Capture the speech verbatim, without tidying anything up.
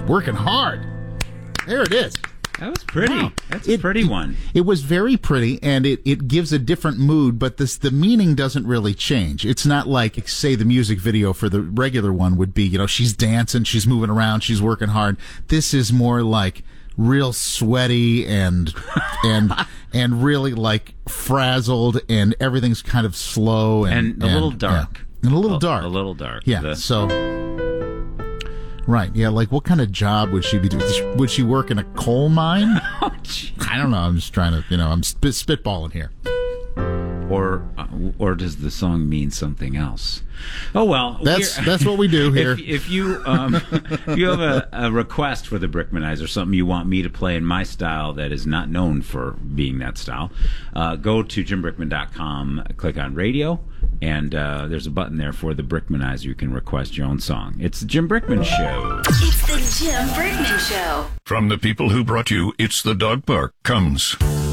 working hard. There it is. That was pretty. Wow. That's a It- pretty it- one. It was very pretty, and it, it gives a different mood, but this the meaning doesn't really change. It's not like, say, the music video for the regular one would be, you know, she's dancing, she's moving around, she's working hard. This is more like real sweaty and and and really like frazzled, and everything's kind of slow and, And a little dark. yeah. And a little A- dark. a little dark. Yeah. The- So. Right, yeah, like what kind of job would she be doing? Would she work in a coal mine? Oh, gee. I don't know. I'm just trying to, you know, I'm spit, spitballing here. Or, uh, or does the song mean something else? Oh well, That's we're- that's what we do here. If, if you um, if you have a, a request for the Brickmanizer, something you want me to play in my style that is not known for being that style, uh, go to jim brickman dot com, click on radio, and uh, there's a button there for the Brickmanizer. You can request your own song. It's the Jim Brickman Show. It's the Jim Brickman Show. From the people who brought you It's the Dog Park comes